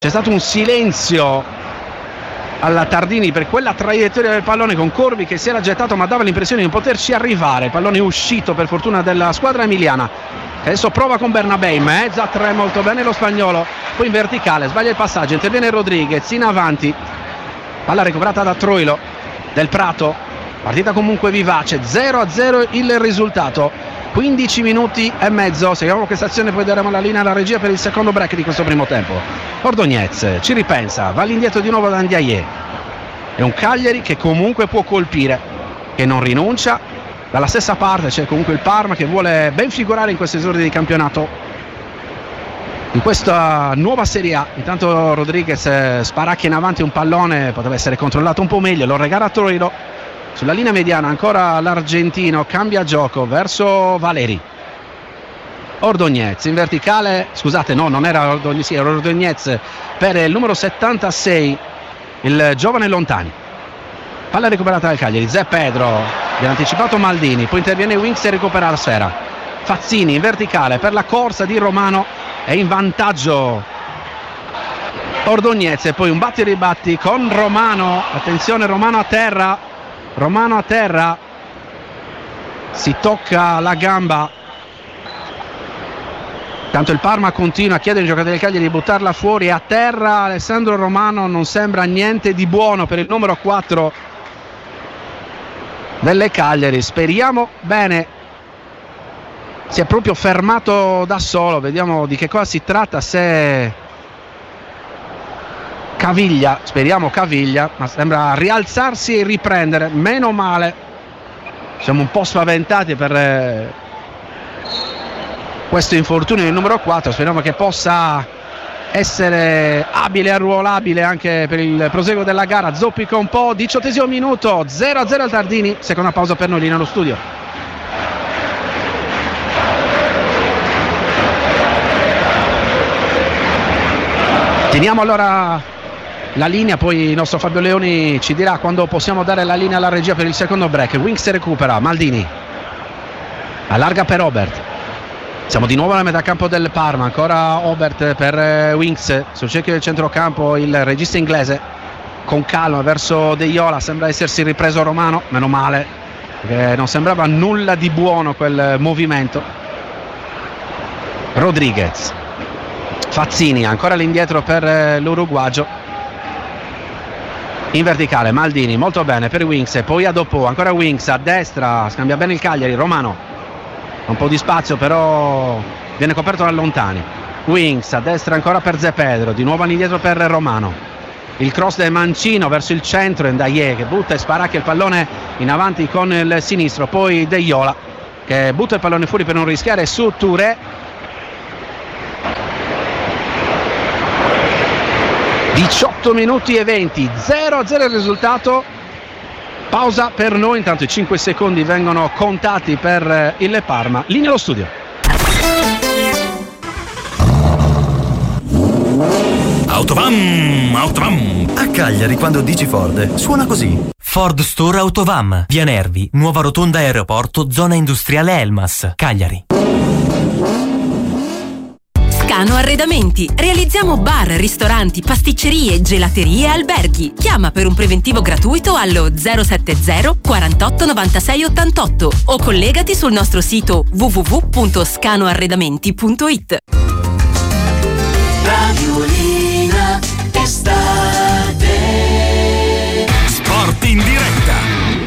C'è stato un silenzio alla Tardini per quella traiettoria del pallone con Corvi che si era gettato ma dava l'impressione di non poterci arrivare. Il pallone è uscito per fortuna della squadra emiliana, che adesso prova con Bernabé in mezzo a tre, molto bene lo spagnolo, poi in verticale sbaglia il passaggio, interviene Rodriguez in avanti, palla recuperata da Troilo. Del Prato, partita comunque vivace, 0-0 il risultato, 15 minuti e mezzo. Seguiamo questa azione, poi daremo la linea alla regia per il secondo break di questo primo tempo. Ordonez ci ripensa, va all'indietro di nuovo da Ndiaye. È un Cagliari che comunque può colpire, che non rinuncia. Dalla stessa parte c'è comunque il Parma che vuole ben figurare in questo esordio di campionato, in questa nuova Serie A. Intanto Rodriguez sparacchia in avanti un pallone, poteva essere controllato un po' meglio, lo regala a Troilo. Sulla linea mediana ancora l'argentino, cambia gioco verso Valeri. Ordonez in verticale, scusate, no, non era Ordonez, sì, era Ordonez per il numero 76, il giovane Lontani. Palla recuperata dal Cagliari, Zé Pedro, viene anticipato Maldini, poi interviene Winks e recupera la sfera. Fazzini in verticale per la corsa di Romano, è in vantaggio Ordonez e poi un batti e ribatti con Romano. Attenzione, Romano a terra, si tocca la gamba. Tanto il Parma continua a chiedere ai giocatori del Cagliari di buttarla fuori. A terra Alessandro Romano, non sembra niente di buono per il numero 4 delle Cagliari. Speriamo bene, si è proprio fermato da solo, vediamo di che cosa si tratta, se Caviglia, speriamo Caviglia, ma sembra rialzarsi e riprendere. Meno male, siamo un po' spaventati per questo infortunio del numero 4, speriamo che possa essere abile, arruolabile anche per il proseguo della gara. Zoppica un po', 18esimo minuto, 0-0 al Tardini, seconda pausa per noi lì nello studio. Teniamo allora la linea, poi il nostro Fabio Leoni ci dirà quando possiamo dare la linea alla regia per il secondo break. Winks recupera, Maldini allarga per Obert. Siamo di nuovo alla metà campo del Parma, ancora Obert per Winks, sul cerchio del centrocampo il regista inglese con calma verso De Iola, sembra essersi ripreso Romano, meno male, perché non sembrava nulla di buono quel movimento. Rodriguez, Fazzini ancora all'indietro per l'uruguagio, in verticale Maldini, molto bene per Winks e poi a dopo ancora Winks a destra, scambia bene il Cagliari, Romano. Un po' di spazio però viene coperto da Lontani. Winks a destra ancora per Zé Pedro, di nuovo all'indietro per Romano. Il cross del Mancino verso il centro, Ndiaye che butta e sparacchia il pallone in avanti con il sinistro, poi De Iola che butta il pallone fuori per non rischiare su Touré. 18 minuti e 20, 0-0 il risultato. Pausa per noi, intanto i 5 secondi vengono contati per il Parma. Linea allo studio. Autovam. A Cagliari quando dici Ford suona così. Ford Store Autovam, via Nervi, nuova rotonda aeroporto, zona industriale Elmas, Cagliari. Scano Arredamenti. Realizziamo bar, ristoranti, pasticcerie, gelaterie e alberghi. Chiama per un preventivo gratuito allo 070 48 96 88 o collegati sul nostro sito www.scanoarredamenti.it. Radiolina estate. Sport in diretta.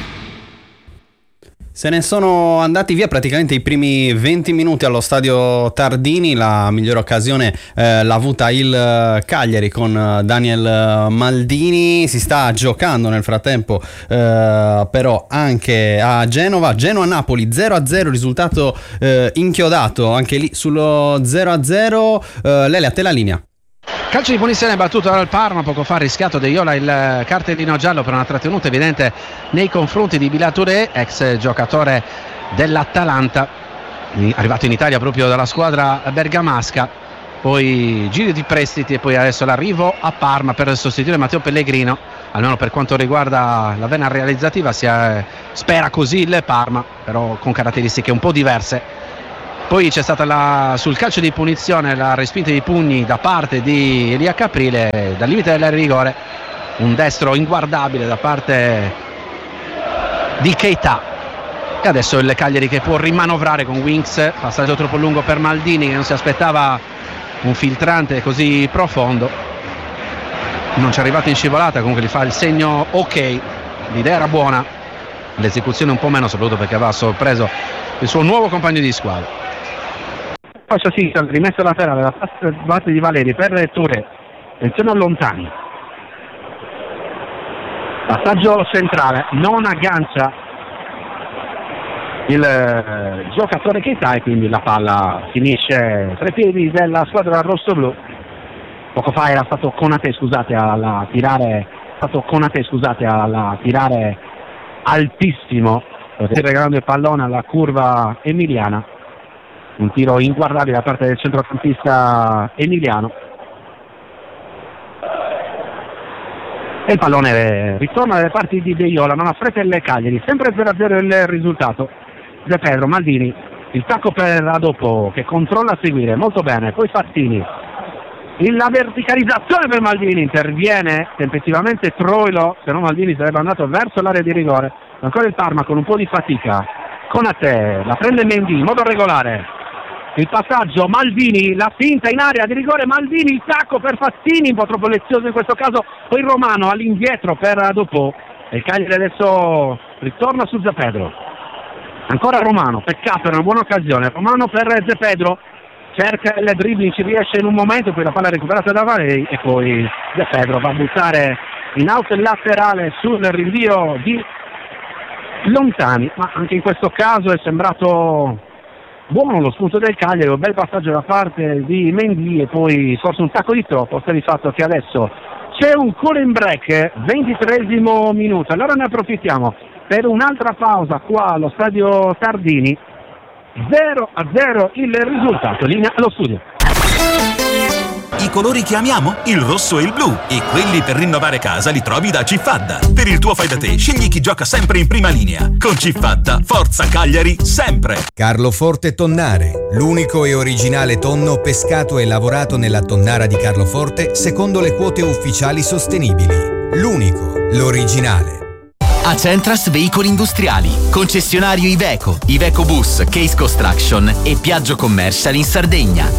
Se ne sono andati via praticamente i primi 20 minuti allo stadio Tardini. La migliore occasione l'ha avuta il Cagliari con Daniel Maldini. Si sta giocando nel frattempo però anche a Genoa-Napoli 0-0, risultato inchiodato anche lì sullo 0-0. Lele, a te la linea. Calcio di punizione battuto dal Parma, poco fa ha rischiato De Iola il cartellino giallo per una trattenuta evidente nei confronti di Bilal Touré, ex giocatore dell'Atalanta, arrivato in Italia proprio dalla squadra bergamasca, poi giri di prestiti e poi adesso l'arrivo a Parma per sostituire Matteo Pellegrino, almeno per quanto riguarda la vena realizzativa spera così il Parma, però con caratteristiche un po' diverse Poi c'è stata sul calcio di punizione la respinta di pugni da parte di Elia Caprile dal limite dell'area di rigore, un destro inguardabile da parte di Keita. E adesso il Cagliari che può rimanovrare con Winks, passaggio troppo lungo per Maldini che non si aspettava un filtrante così profondo, non ci è arrivato in scivolata, comunque gli fa il segno ok, l'idea era buona, l'esecuzione un po' meno, soprattutto perché aveva sorpreso il suo nuovo compagno di squadra. Faccio sì, rimesso laterale da parte di Valeri per Touré, attenzione a Lontani, passaggio centrale, non aggancia il giocatore Keita e quindi la palla finisce tra i piedi della squadra rossoblu. Poco fa era stato Konaté, a tirare altissimo, regalando il pallone alla curva emiliana. Un tiro inguardabile da parte del centrocampista emiliano. E il pallone ritorna dalle parti di Deiola, non ha fretta il Cagliari, sempre 0-0 il risultato. De Pedro, Maldini, il tacco per Adoppo che controlla a seguire, molto bene, poi Fazzini. La verticalizzazione per Maldini, interviene tempestivamente Troilo, se no Maldini sarebbe andato verso l'area di rigore. Ancora il Parma con un po' di fatica. Konaté, la prende Mendy in modo regolare. Il passaggio, Maldini, la finta in area di rigore, Maldini, il tacco per Fazzini, un po' troppo lezioso in questo caso, poi Romano all'indietro per Adoppo. E il Cagliari adesso ritorna su Zé Pedro. Ancora Romano, peccato, è una buona occasione. Romano per Zé Pedro, cerca il dribbling, ci riesce in un momento, poi la palla è recuperata da Valeri e poi Zé Pedro va a buttare in out laterale sul rinvio di Lontani, ma anche in questo caso è sembrato buono lo spunto del Cagliari, un bel passaggio da parte di Mendy e poi forse un tacco di troppo, sta di fatto che adesso c'è un call in break, 23esimo minuto, allora ne approfittiamo per un'altra pausa qua allo stadio Tardini. 0-0 il risultato, linea allo studio. I colori che amiamo? Il rosso e il blu. E quelli per rinnovare casa li trovi da Cifadda. Per il tuo fai da te, scegli chi gioca sempre in prima linea. Con Cifadda, forza Cagliari, sempre. Carloforte Tonnare, l'unico e originale tonno pescato e lavorato nella tonnara di Carloforte secondo le quote ufficiali sostenibili. L'unico, l'originale. Acentras Veicoli Industriali, concessionario Iveco, Iveco Bus, Case Construction e Piaggio Commercial in Sardegna.